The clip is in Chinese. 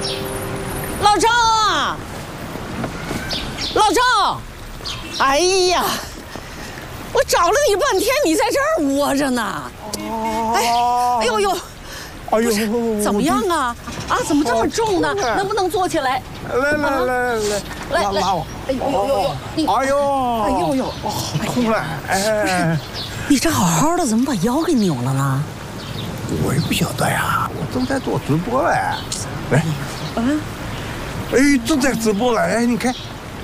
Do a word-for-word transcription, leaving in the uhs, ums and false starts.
老赵啊，老赵，哎呀，我找了你半天，你在这儿窝着呢。哎，哎呦呦， 哎呦， 怎么样啊？啊，怎么这么重呢？能不能坐起来？ 来来来来来，拉拉我！ 哎呦呦呦，你， 哎呦， 哎呦呦， 好痛啊！哎， 你这好好的，怎么把腰给扭了呢？ 我也不晓得呀，我正在做直播嘞。来，嗯，哎，正在直播嘞，哎，你看，